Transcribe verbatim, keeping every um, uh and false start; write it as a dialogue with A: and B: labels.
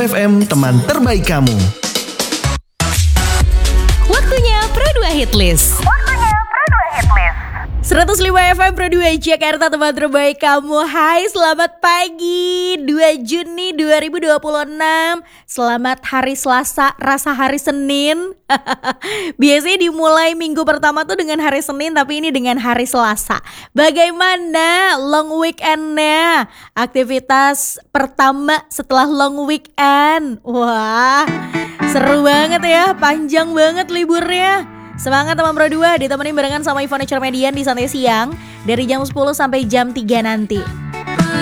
A: F M, teman terbaik kamu.
B: Waktunya Pro dua Hitlist.
C: Waktunya Pro dua Hitlist.
B: seratus lima F M Pro dua Jakarta, teman terbaik kamu. Hai, selamat pagi dua Juni dua ribu dua puluh enam. Selamat hari Selasa, rasa hari Senin. Biasanya dimulai minggu pertama tuh dengan hari Senin, tapi ini dengan hari Selasa. Bagaimana long weekendnya? Aktivitas pertama setelah long weekend. Wah, seru banget ya, panjang banget liburnya. Semangat teman Pro dua, ditemenin barengan sama Ivone Cermedian di Santai Siang dari jam sepuluh sampai jam tiga nanti.